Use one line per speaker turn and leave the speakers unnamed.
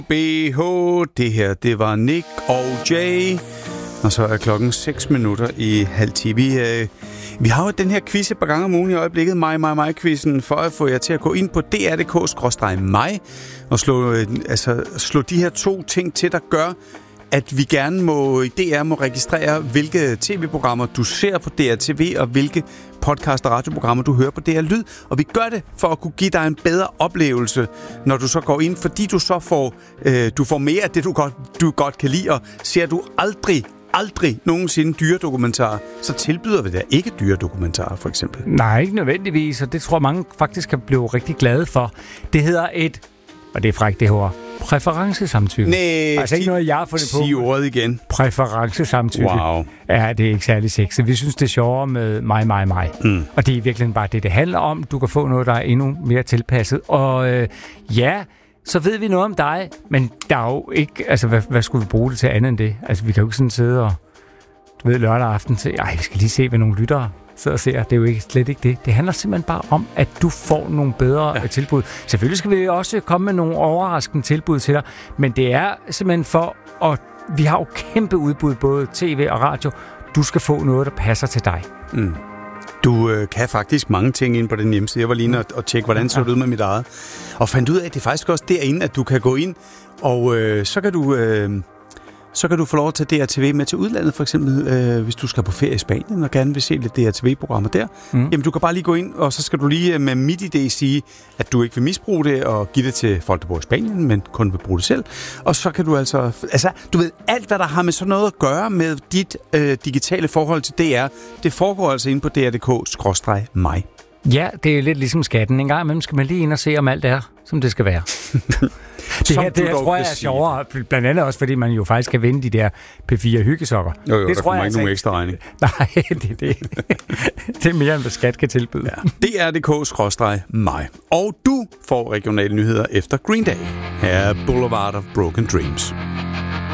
BH, det her, det var Nick og Jay. Og så er klokken 6:30. Vi har jo den her quiz et par gange om ugen i øjeblikket, mig-quizzen, for at få jer til at gå ind på dr.dk/mig og slå de her 2 ting til, der gør, at vi gerne i DR må registrere, hvilke tv-programmer du ser på DR-TV, og hvilke podcast- og radioprogrammer du hører på DR Lyd. Og vi gør det for at kunne give dig en bedre oplevelse, når du så går ind, fordi du så får mere af det, du godt kan lide, og ser du aldrig nogensinde dyredokumentarer, så tilbyder vi dig ikke dyredokumentarer, for eksempel.
Nej, ikke nødvendigvis, og det tror jeg mange faktisk kan blive rigtig glade for. Det hedder og det er frækt det her, præferencesamtykke.
Nej,
altså ikke noget, jeg har fundet på.
Sig ordet igen.
Præferencesamtykke.
Wow.
Ja, det er ikke særlig sexet. Vi synes, det er sjovere med mig. Mm. Og det er virkelig bare det handler om. Du kan få noget, der er endnu mere tilpasset. Og så ved vi noget om dig, men der er jo ikke... Altså, hvad skulle vi bruge det til andet end det? Altså, vi kan jo ikke sådan sidde og... Du ved, lørdag aften til... vi skal lige se, hvad nogle lyttere sidder og ser. Det er jo slet ikke det. Det handler simpelthen bare om, at du får nogle bedre tilbud. Selvfølgelig skal vi også komme med nogle overraskende tilbud til dig, men det er simpelthen for... Og vi har jo kæmpe udbud, både tv og radio. Du skal få noget, der passer til dig.
Mm. Du kan faktisk mange ting ind på den hjemmeside. Jeg var lige og tjekke, hvordan så det ud med mit eget. Og fandt ud af, at det er faktisk også derinde, at du kan gå ind, og så kan du få lov til DRTV med til udlandet, for eksempel, hvis du skal på ferie i Spanien og gerne vil se lidt DRTV-programmer der. Mm. Jamen, du kan bare lige gå ind, og så skal du lige med MitID sige, at du ikke vil misbruge det og give det til folk, der bor i Spanien, men kun vil bruge det selv. Og så kan du du ved, alt, hvad der har med sådan noget at gøre med dit digitale forhold til DR, det foregår altså inde på dr.dk/mig.
Ja, det er lidt ligesom skatten. En gang imellem skal man lige ind og se, om alt er, som det skal være. Det her tror jeg er sjovere, blandt andet også, fordi man jo faktisk kan vinde de der P4-hyggesokker.
Jo, det der kommer ikke nogen ekstra regning.
Nej, det er mere, end hvad skat kan tilbyde.
Ja. dr.dk/mig. Og du får regionale nyheder efter Green Day. Her er Boulevard of Broken Dreams.